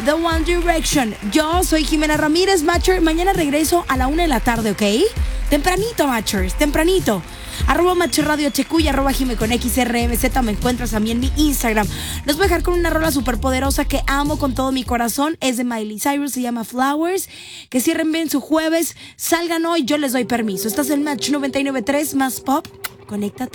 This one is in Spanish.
The One Direction. Yo soy Jimena Ramírez, Matcher. Mañana regreso a la 1 de la tarde, ¿ok? Tempranito, Matchers, tempranito. @Matcher Radio HQ y @Jime con XRMZ. Me encuentras también en mi Instagram. Los voy a dejar con una rola súper poderosa que amo con todo mi corazón. Es de Miley Cyrus, se llama Flowers. Que cierren bien su jueves. Salgan hoy, yo les doy permiso. Estás en Match 99.3 más pop. Conéctate.